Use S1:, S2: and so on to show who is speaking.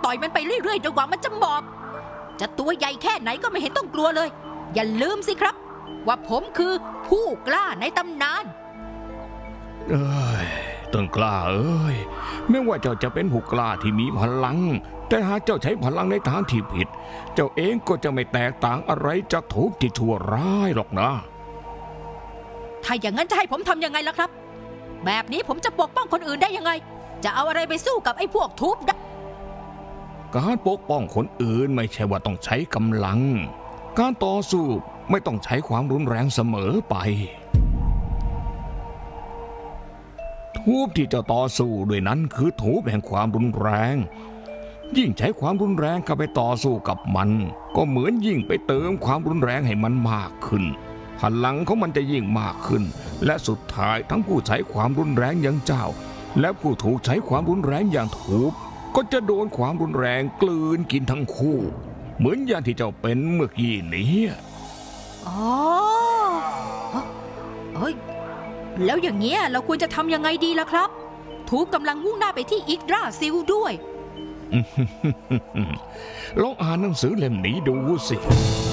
S1: ต่อยมันไปเรื่อยๆจนกว่ามันจะหมอบจะตัวใหญ่แค่ไหนก็ไม่เห็นต้องกลัวเลยอย่าลืมสิครับว่าผมคือผู้กล้าในตำนาน
S2: ต้นกล้าไม่ว่าเจ้าจะเป็นผู้กล้าที่มีพลังแต่หากเจ้าใช้พลังในทางที่ผิดเจ้าเองก็จะไม่แตกต่างอะไรจากทูบที่ชั่วร้ายหรอกนะ
S1: ถ้าอย่างนั้นจะให้ผมทำยังไงล่ะครับแบบนี้ผมจะปกป้องคนอื่นได้ยังไงจะเอาอะไรไปสู้กับไอ้พวกทูบ
S2: การปกป้องคนอื่นไม่ใช่ว่าต้องใช้กำลังการต่อสู้ไม่ต้องใช้ความรุนแรงเสมอไปทูบที่เจ้าต่อสู้ด้วยนั้นคือทูบแห่งความรุนแรงยิ่งใช้ความรุนแรงเข้าไปต่อสู้กับมันก็เหมือนยิ่งไปเติมความรุนแรงให้มันมากขึ้นพลังของมันจะยิ่งมากขึ้นและสุดท้ายทั้งผู้ใช้ความรุนแรงอย่างเจ้าและผู้ถูกใช้ความรุนแรงอย่างทูบก็จะโดนความรุนแรงกลืนกินทั้งคู่เหมือนอย่างที่เจ้าเป็นเมื่อกี้นี้
S1: อ๋อแล้วอย่างเงี้ยเราควรจะทำยังไงดีล่ะครับทูบกำลังมุ่งหน้าไปที่อิกราซิลด้วย
S2: ลองอ่านหนังสือเล่มนี้ดูสิ